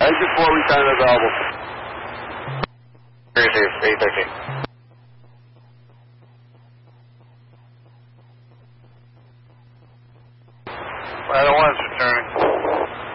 Exit 4 return available. 313. Ladder 1's returning.